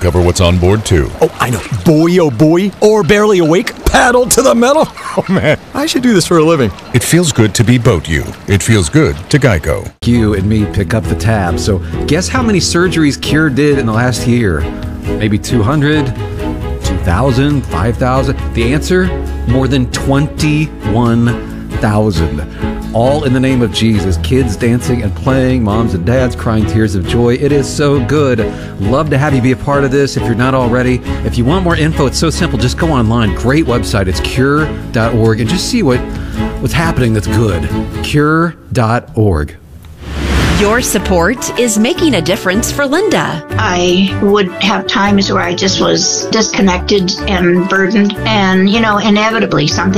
cover what's on board, too. Oh, I know. Boy, oh boy, or barely awake, paddle to the metal. Oh, man, I should do this for a living. It feels good to be Boat You. It feels good to Geico. You and me pick up the tab. So guess how many surgeries Cure did in the last year? Maybe 200, 2,000, 5,000? The answer? More than 21,000. All in the name of Jesus. Kids dancing and playing, moms and dads crying tears of joy. It is so good. Love to have you be a part of this if you're not already. If you want more info, it's so simple. Just go online. Great website. It's cure.org and just see what's happening that's good. Cure.org. Your support is making a difference for Linda. I would have times where I just was disconnected and burdened, and, inevitably something